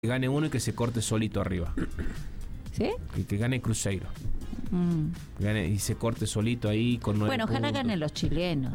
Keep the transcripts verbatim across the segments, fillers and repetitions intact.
que gane uno y que se corte solito arriba. ¿Sí? Que, que gane Cruzeiro. Mm. Que gane, y se corte solito ahí con nueve Bueno, ojalá puntos. ganen los chilenos.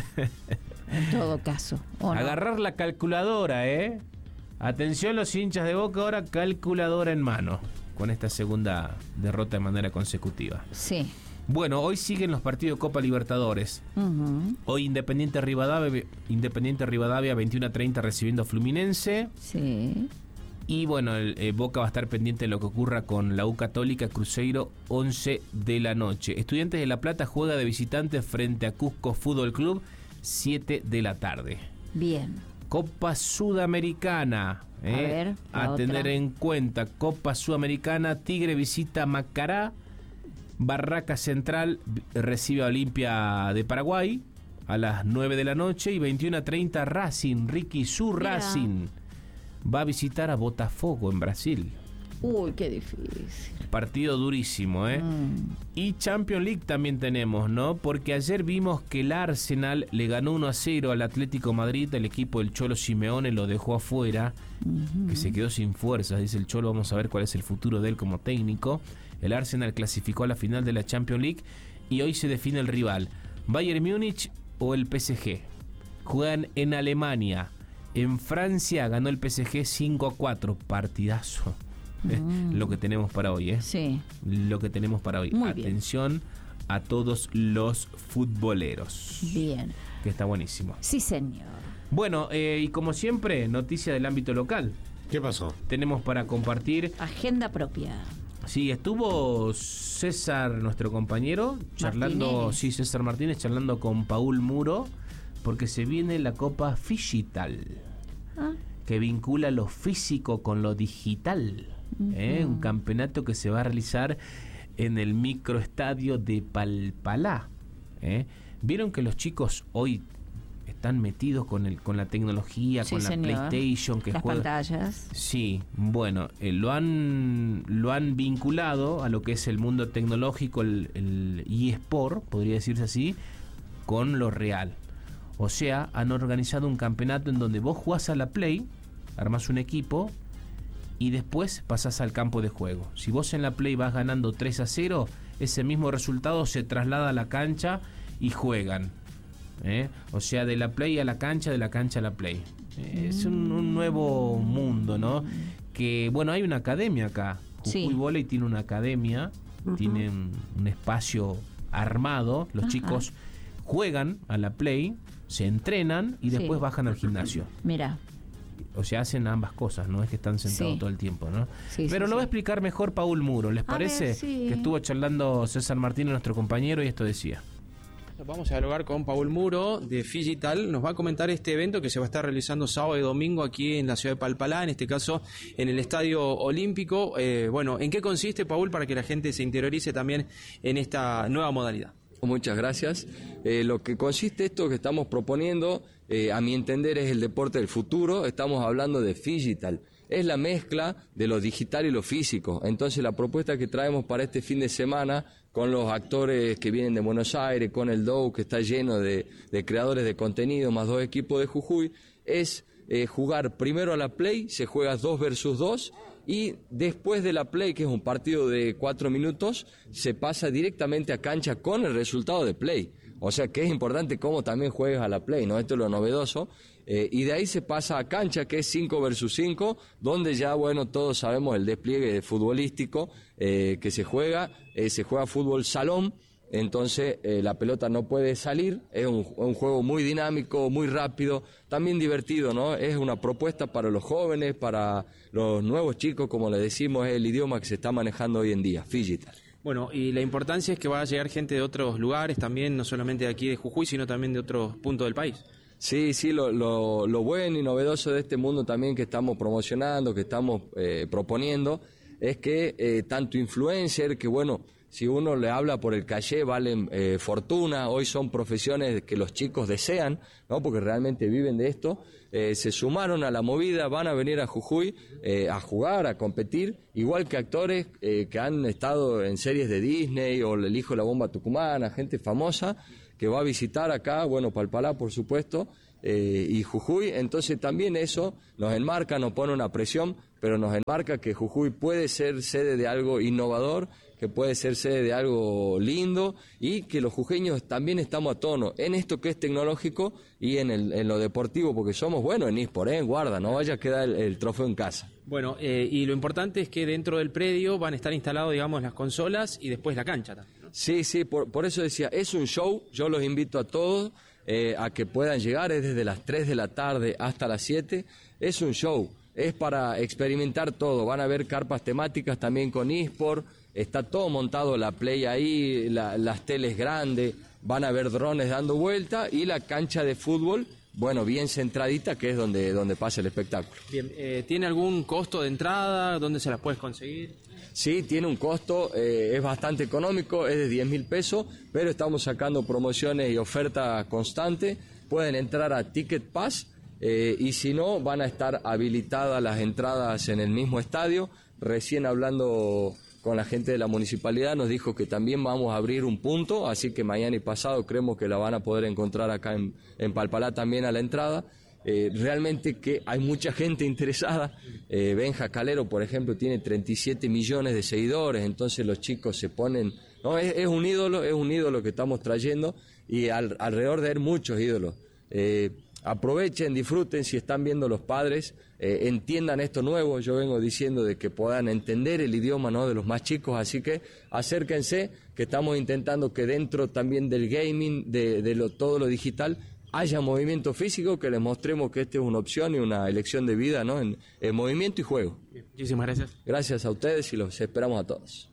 En todo caso. ¿O no? Agarrar la calculadora, ¿eh? Atención los hinchas de Boca, ahora calculadora en mano. Con esta segunda derrota de manera consecutiva. Sí. Bueno, hoy siguen los partidos de Copa Libertadores. Uh-huh. Hoy Independiente Rivadavia, Independiente Rivadavia veintiuno a treinta recibiendo a Fluminense. Sí. Y bueno, el, eh, Boca va a estar pendiente de lo que ocurra con la U Católica, Cruzeiro, once de la noche. Estudiantes de La Plata juega de visitante frente a Cusco Fútbol Club, siete de la tarde. Bien. Copa Sudamericana. Eh, A ver, la a otra. tener en cuenta. Copa Sudamericana, Tigre visita Macará. Barraca Central recibe a Olimpia de Paraguay a las nueve de la noche. Y veintiuno a treinta Racing, Ricky su Mira. Racing va a visitar a Botafogo en Brasil. Uy, qué difícil. Partido durísimo, ¿eh? Mm. Y Champions League también tenemos, ¿no? Porque ayer vimos que el Arsenal le ganó uno a cero al Atlético Madrid. El equipo del Cholo Simeone lo dejó afuera, Uh-huh. que se quedó sin fuerzas. Dice el Cholo, vamos a ver cuál es el futuro de él como técnico. El Arsenal clasificó a la final de la Champions League y hoy se define el rival. Bayern Múnich o el P S G. Juegan en Alemania. En Francia ganó el P S G cinco a cuatro. Partidazo. Mm. Lo que tenemos para hoy, ¿eh? Sí. Lo que tenemos para hoy. Muy bien. Atención a todos los futboleros. Bien. Que está buenísimo. Sí, señor. Bueno, eh, y como siempre, noticia del ámbito local. ¿Qué pasó? Tenemos para compartir. Agenda propia. Sí, estuvo César, nuestro compañero, charlando. Martínez. Sí, César Martínez, charlando con Paul Muro, porque se viene la Copa Figital, Ah, que vincula lo físico con lo digital. ¿eh? Un campeonato que se va a realizar en el microestadio de Palpalá. ¿eh? Vieron que los chicos hoy están metidos con el con la tecnología, sí, con la señor. PlayStation, que Las juegan. pantallas. Sí, bueno, eh, lo han lo han vinculado a lo que es el mundo tecnológico, el, el eSport, podría decirse así, con lo real. O sea, han organizado un campeonato en donde vos jugás a la Play, armás un equipo y después pasás al campo de juego. Si vos en la Play vas ganando tres a cero, ese mismo resultado se traslada a la cancha y juegan. ¿eh? O sea, de la Play a la cancha, de la cancha a la Play. Eh, es un, un nuevo mundo, ¿no? Que, bueno, hay una academia acá. Jujuy Sí. Voley tiene una academia, Ujú. tienen un espacio armado. Los Ajá. chicos juegan a la Play, se entrenan y Sí. después bajan al gimnasio. Mira. O sea, hacen ambas cosas, no es que están sentados Sí. todo el tiempo, ¿no? Sí, Pero sí, lo va a sí. explicar mejor Paul Muro, ¿les A parece? ver, sí. Que estuvo charlando César Martínez, nuestro compañero, y esto decía. Vamos a dialogar con Paul Muro de Figital. Nos va a comentar este evento que se va a estar realizando sábado y domingo aquí en la ciudad de Palpalá, en este caso en el Estadio Olímpico. Eh, bueno, ¿en qué consiste, Paul, para que la gente se interiorice también en esta nueva modalidad? Muchas gracias. Eh, lo que consiste esto que estamos proponiendo, eh, a mi entender, es el deporte del futuro. Estamos hablando de Figital. Es la mezcla de lo digital y lo físico. Entonces la propuesta que traemos para este fin de semana, con los actores que vienen de Buenos Aires, con el D O U que está lleno de, de creadores de contenido, más dos equipos de Jujuy, es eh, jugar primero a la Play, se juega dos versus dos, y después de la Play, que es un partido de cuatro minutos, se pasa directamente a cancha con el resultado de Play. O sea que es importante cómo también juegas a la Play, ¿no? Esto es lo novedoso. Eh, y de ahí se pasa a cancha, que es cinco versus cinco, donde ya, bueno, todos sabemos el despliegue futbolístico eh, que se juega. Eh, se juega fútbol salón. Entonces eh, la pelota no puede salir, es un, un juego muy dinámico, muy rápido, también divertido, ¿no? Es una propuesta para los jóvenes, para los nuevos chicos, como le decimos, es el idioma que se está manejando hoy en día, Figital. Bueno, y la importancia es que va a llegar gente de otros lugares también, no solamente de aquí de Jujuy, sino también de otros puntos del país. Sí, sí, lo, lo, lo bueno y novedoso de este mundo también que estamos promocionando, que estamos eh, proponiendo, es que eh, tanto influencer, que bueno, si uno le habla por el calle valen eh, fortuna, hoy son profesiones que los chicos desean, ¿no? Porque realmente viven de esto, eh, se sumaron a la movida, van a venir a Jujuy eh, a jugar, a competir, igual que actores eh, que han estado en series de Disney o El Hijo de la Bomba Tucumana, gente famosa que va a visitar acá, bueno, Palpalá por supuesto, eh, y Jujuy, entonces también eso nos enmarca, nos pone una presión, pero pero nos enmarca que Jujuy puede ser sede de algo innovador, que puede ser sede de algo lindo y que los jujeños también estamos a tono en esto que es tecnológico y en, el, en lo deportivo, porque somos buenos en eSport, ¿eh? Guarda, no vaya a quedar el, el trofeo en casa. Bueno, eh, y lo importante es que dentro del predio van a estar instalados, digamos, las consolas y después la cancha también, ¿no? Sí, sí, por, por eso decía, es un show, yo los invito a todos eh, a que puedan llegar, es desde las tres de la tarde hasta las siete, es un show, es para experimentar todo, van a ver carpas temáticas también con eSport, está todo montado, la play ahí, la, las teles grandes, van a ver drones dando vuelta y la cancha de fútbol, bueno, bien centradita, que es donde, donde pasa el espectáculo. Bien, eh, ¿tiene algún costo de entrada? ¿Dónde se las puedes conseguir? Sí, tiene un costo, eh, es bastante económico, es de diez mil pesos, pero estamos sacando promociones y ofertas constantes. Pueden entrar a Ticket Pass eh, y si no, van a estar habilitadas las entradas en el mismo estadio. Recién hablando con la gente de la municipalidad nos dijo que también vamos a abrir un punto, así que mañana y pasado creemos que la van a poder encontrar acá en, en Palpalá también a la entrada. Eh, realmente que hay mucha gente interesada. eh, Benja Calero, por ejemplo, tiene treinta y siete millones de seguidores, entonces los chicos se ponen, no, es, es un ídolo, es un ídolo que estamos trayendo y al, alrededor de él muchos ídolos. Eh, aprovechen, disfruten, si están viendo los padres, eh, entiendan esto nuevo, yo vengo diciendo de que puedan entender el idioma, ¿no?, de los más chicos, así que acérquense, que estamos intentando que dentro también del gaming, de, de lo, todo lo digital, haya movimiento físico, que les mostremos que esta es una opción y una elección de vida, ¿no?, en, en movimiento y juego. Bien, muchísimas gracias. Gracias a ustedes y los esperamos a todos.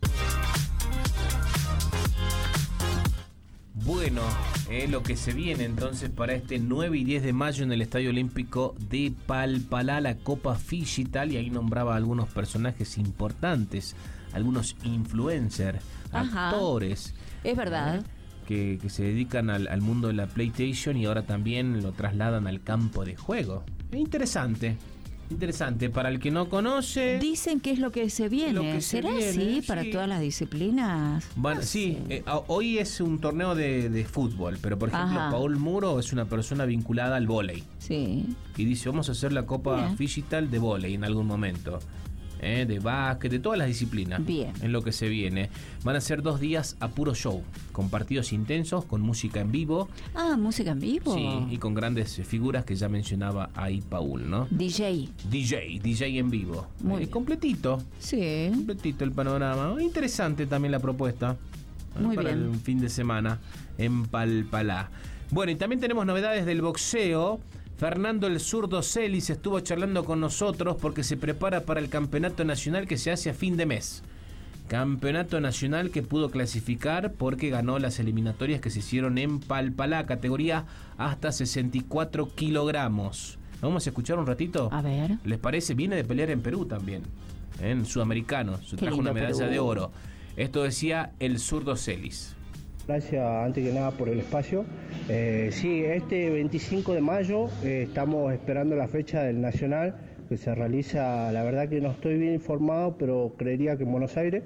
Bueno, eh, lo que se viene entonces para este nueve y diez de mayo en el Estadio Olímpico de Palpalá, la Copa Figital, y ahí nombraba algunos personajes importantes, algunos influencers, Ajá. actores. Es verdad. ¿eh? Que, que se dedican al, al mundo de la PlayStation y ahora también lo trasladan al campo de juego. Es interesante, interesante. Para el que no conoce... Dicen que es lo que se viene. Lo que se ¿Será viene, así sí. para todas las disciplinas? Bueno, No sí, sé. eh, a- hoy es un torneo de, de fútbol, pero por ejemplo Ajá. Paul Muro es una persona vinculada al vóley Sí. y dice vamos a hacer la Copa Bien. Figital de vóley en algún momento. ¿eh? De básquet, de todas las disciplinas. Bien. En lo que se viene. Van a ser dos días a puro show, con partidos intensos, con música en vivo. Ah, música en vivo. Sí, y con grandes figuras que ya mencionaba ahí Paul, ¿no? D J. D J, D J en vivo. Muy Eh, bien. completito, Sí. completito el panorama. Interesante también la propuesta. ¿eh? Muy para bien. el fin de semana en Palpalá. Bueno, y también tenemos novedades del boxeo. Fernando el Zurdo Celis estuvo charlando con nosotros porque se prepara para el campeonato nacional que se hace a fin de mes. Campeonato nacional que pudo clasificar porque ganó las eliminatorias que se hicieron en Palpalá, categoría hasta sesenta y cuatro kilogramos. Vamos a escuchar un ratito. A ver. ¿Les parece? Viene de pelear en Perú también, en sudamericano. Se Qué trajo lindo una medalla Perú. de oro. Esto decía el Zurdo Celis. Gracias antes que nada por el espacio. Eh, sí, este veinticinco de mayo eh, estamos esperando la fecha del Nacional que se realiza, la verdad que no estoy bien informado, pero creería que en Buenos Aires.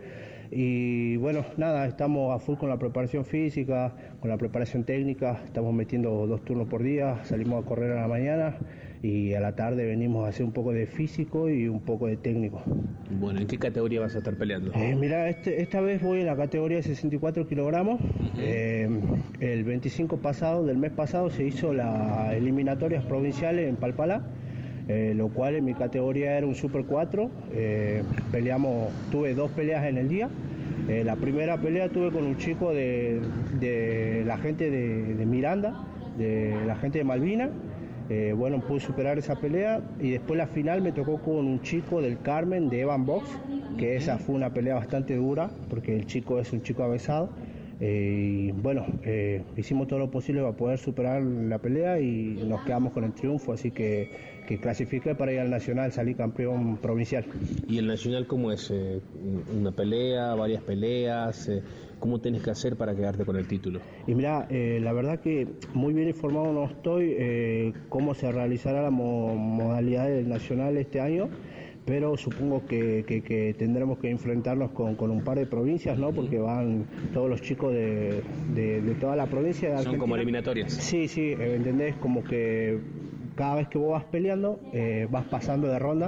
Y bueno, nada, estamos a full con la preparación física, con la preparación técnica, estamos metiendo dos turnos por día, salimos a correr a la mañana y a la tarde venimos a hacer un poco de físico y un poco de técnico. Bueno, ¿en qué categoría vas a estar peleando? Eh, mira, este, esta vez voy en la categoría de sesenta y cuatro kilogramos. Eh, el veinticinco pasado, del mes pasado, se hizo las eliminatorias provinciales en Palpalá, eh, lo cual en mi categoría era un Super cuatro. Eh, peleamos, tuve dos peleas en el día. Eh, la primera pelea tuve con un chico de, de la gente de, de Miranda, de la gente de Malvina. Eh, bueno, pude superar esa pelea y después la final me tocó con un chico del Carmen de Evan Box, que esa fue una pelea bastante dura porque el chico es un chico avesado. Eh, y bueno, eh, hicimos todo lo posible para poder superar la pelea y nos quedamos con el triunfo, así que, que clasifiqué para ir al Nacional, salí campeón provincial. ¿Y el Nacional cómo es? Eh, ¿Una pelea, varias peleas? Eh, ¿Cómo tienes que hacer para quedarte con el título? Y mira, eh, la verdad que muy bien informado no estoy eh, cómo se realizará la mo- modalidad del Nacional este año, pero supongo que, que, que tendremos que enfrentarnos con, con un par de provincias, ¿no? Porque van todos los chicos de, de, de toda la provincia de Argentina. Son como eliminatorias. Sí, sí, eh, ¿entendés? Como que cada vez que vos vas peleando, eh, vas pasando de ronda.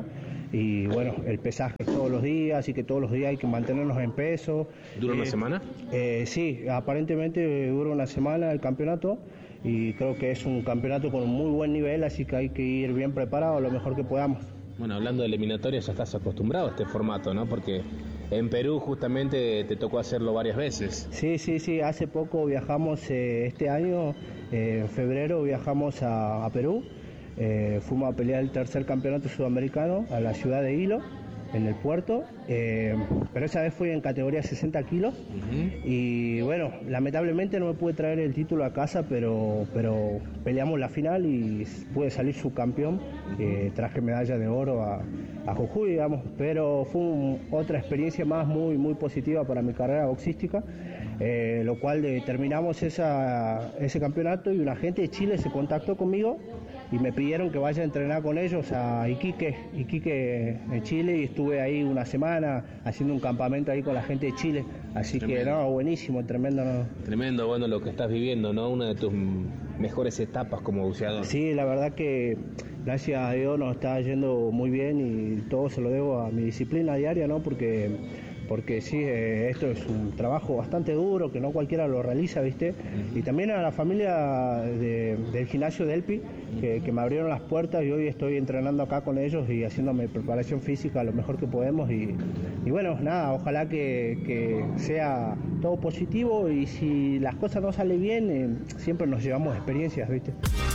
y bueno, el pesaje todos los días, así que todos los días hay que mantenernos en peso. ¿Dura eh, una semana? Eh, sí, aparentemente dura una semana el campeonato y creo que es un campeonato con un muy buen nivel, así que hay que ir bien preparado lo mejor que podamos. Bueno, hablando de eliminatorias, ya estás acostumbrado a este formato, ¿no? Porque en Perú justamente te tocó hacerlo varias veces. Sí, sí, sí, hace poco viajamos, eh, este año, eh, en febrero viajamos a, a Perú, eh, fuimos a pelear el tercer campeonato sudamericano a la ciudad de Hilo, en el puerto, eh, pero esa vez fui en categoría sesenta kilos uh-huh. y bueno, lamentablemente no me pude traer el título a casa, pero, pero peleamos la final y pude salir subcampeón, eh, traje medalla de oro a, a Jujuy, digamos, pero fue un, otra experiencia más muy, muy positiva para mi carrera boxística, eh, lo cual eh, terminamos esa, ese campeonato y una gente de Chile se contactó conmigo y me pidieron que vaya a entrenar con ellos a Iquique, Iquique en Chile, y estuve ahí una semana haciendo un campamento ahí con la gente de Chile, así tremendo. Que no, buenísimo, tremendo. No. Tremendo, bueno, lo que estás viviendo, ¿no? Una de tus mejores etapas como buceador. Sí, la verdad que gracias a Dios nos está yendo muy bien y todo se lo debo a mi disciplina diaria, ¿no? Porque... porque sí, eh, esto es un trabajo bastante duro, que no cualquiera lo realiza, ¿viste? Uh-huh. Y también a la familia de, del gimnasio de Elpi, que, que me abrieron las puertas y hoy estoy entrenando acá con ellos y haciendo mi preparación física lo mejor que podemos. Y, y bueno, nada, ojalá que, que sea todo positivo y si las cosas no salen bien, eh, siempre nos llevamos experiencias, ¿viste?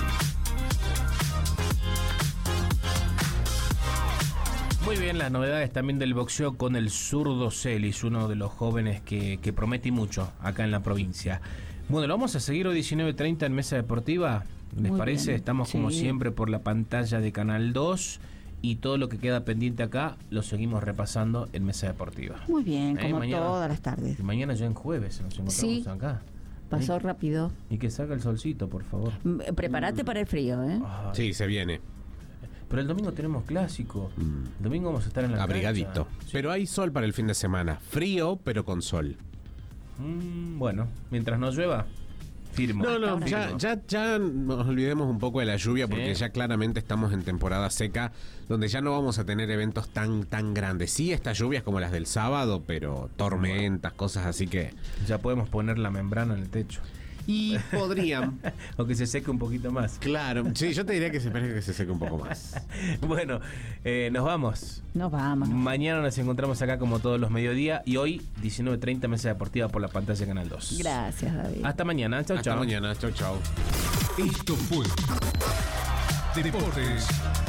Muy bien, las novedades también del boxeo con el zurdo Celis, uno de los jóvenes que, que promete mucho acá en la provincia. Bueno, lo vamos a seguir hoy diecinueve treinta en Mesa Deportiva, ¿les Muy parece? Bien. Estamos sí. como siempre por la pantalla de Canal dos y todo lo que queda pendiente acá lo seguimos repasando en Mesa Deportiva. Muy bien, ¿Eh? como mañana, todas las tardes. Y mañana ya en jueves nos encontramos sí. acá. Pasó ¿Eh? rápido. Y que salga el solcito, por favor. Prepárate mm. para el frío, ¿eh? Ay. Sí, se viene. Pero el domingo tenemos clásico. Mm. El domingo vamos a estar en la abrigadito. Sí. Pero hay sol para el fin de semana. Frío, pero con sol. Mm, bueno, mientras no llueva, firmo. No, no, ya, ya, ya nos olvidemos un poco de la lluvia, porque sí. ya claramente estamos en temporada seca, donde ya no vamos a tener eventos tan, tan grandes. Sí, estas lluvias como las del sábado, pero tormentas, bueno. cosas así que... Ya podemos poner la membrana en el techo. Y podrían. O que se seque un poquito más. Claro, sí, yo te diría que se espere que se seque un poco más. Bueno, eh, nos vamos. Nos vamos. Mañana nos encontramos acá como todos los mediodía. Y hoy, diecinueve treinta, Mesa Deportiva por la pantalla de Canal dos. Gracias, David. Hasta mañana. Chau, Hasta chau. Hasta mañana. Chau, chau. Esto fue Deportes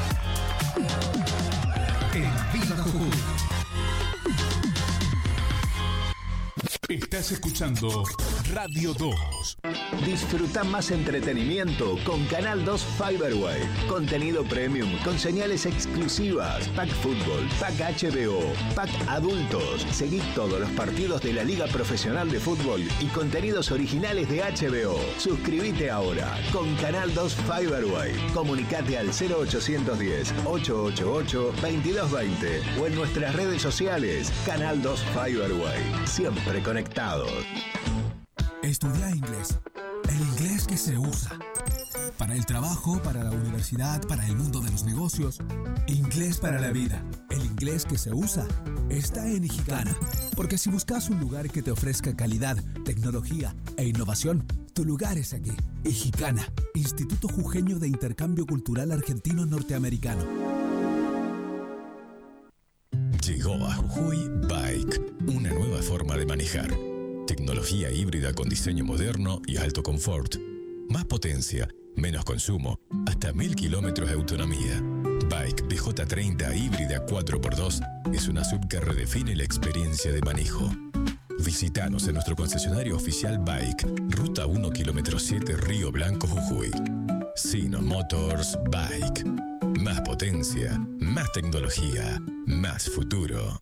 en Viva Jujuy. Estás escuchando Radio dos. Disfruta más entretenimiento con Canal dos Fiberway. Contenido premium con señales exclusivas. Pack Fútbol, Pack H B O, Pack Adultos. Seguí todos los partidos de la Liga Profesional de Fútbol y contenidos originales de H B O. Suscríbete ahora con Canal dos Fiberway. Comunicate al cero ochocientos diez, ochocientos ochenta y ocho, veintidós veinte o en nuestras redes sociales. Canal dos Fiberway. Siempre conectados. Estudia inglés. El inglés que se usa. Para el trabajo, para la universidad, para el mundo de los negocios. Inglés para la vida. El inglés que se usa está en Ijicana. Porque si buscas un lugar que te ofrezca calidad, tecnología e innovación, tu lugar es aquí. Ijicana, Instituto Jujeño de Intercambio Cultural Argentino-Norteamericano. Llegó a Jujuy Bike, una nueva forma de manejar. Tecnología híbrida con diseño moderno y alto confort. Más potencia, menos consumo, hasta mil kilómetros de autonomía. Bike B J treinta híbrida cuatro por dos es una sub que redefine la experiencia de manejo. Visítanos en nuestro concesionario oficial Bike, Ruta uno, kilómetro siete, Río Blanco, Jujuy. Sino Motors Bike. Más potencia, más tecnología, más futuro.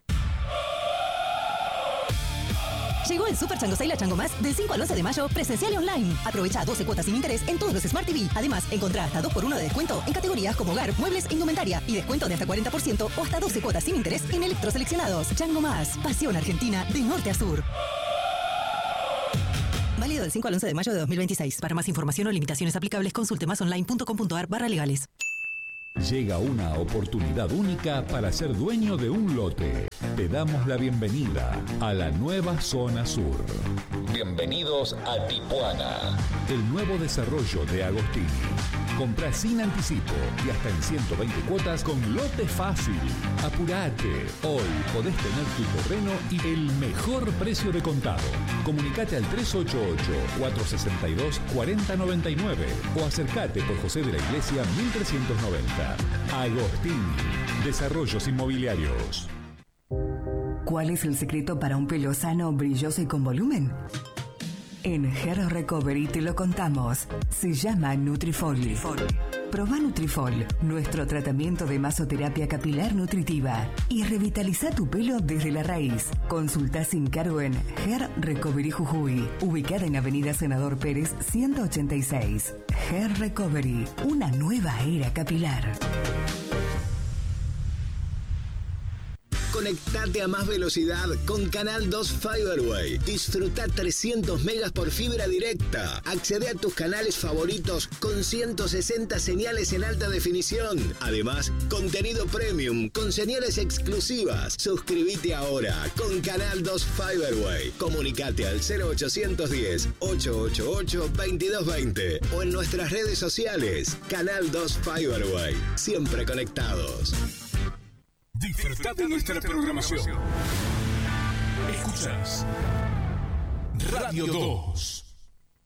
Llegó el Super Chango Sale a Chango Más del cinco al once de mayo, presencial y online. Aprovecha doce cuotas sin interés en todos los Smart T V. Además, encontrá hasta dos por uno de descuento en categorías como hogar, muebles e indumentaria. Y descuento de hasta cuarenta por ciento o hasta doce cuotas sin interés en electroseleccionados. Chango Más, pasión argentina de norte a sur. Válido del cinco al once de mayo de dos mil veintiséis. Para más información o limitaciones aplicables, consulte más online punto com punto ar barra legales. Llega una oportunidad única para ser dueño de un lote. Te damos la bienvenida a la nueva Zona Sur. Bienvenidos a Tipuana. El nuevo desarrollo de Agostini. Compra sin anticipo y hasta en ciento veinte cuotas con lote fácil. Apurate. Hoy podés tener tu terreno y el mejor precio de contado. Comunicate al tres ocho ocho, cuatro seis dos, cuatro cero nueve nueve o acércate por José de la Iglesia mil trescientos noventa. Agostini. Desarrollos Inmobiliarios. ¿Cuál es el secreto para un pelo sano, brilloso y con volumen? En Hair Recovery te lo contamos. Se llama Nutrifol. Proba Nutrifol, nuestro tratamiento de masoterapia capilar nutritiva, y revitaliza tu pelo desde la raíz. Consulta sin cargo en Hair Recovery Jujuy, ubicada en Avenida Senador Pérez ciento ochenta y seis. Hair Recovery, una nueva era capilar. Conectate a más velocidad con Canal dos Fiberway. Disfruta trescientos megas por fibra directa. Accede a tus canales favoritos con ciento sesenta señales en alta definición. Además, contenido premium con señales exclusivas. Suscríbete ahora con Canal dos Fiberway. Comunicate al cero ochocientos diez, ochocientos ochenta y ocho, veintidós veinte o en nuestras redes sociales. Canal dos Fiberway. Siempre conectados. Disfruta de nuestra programación. Escuchas Radio dos.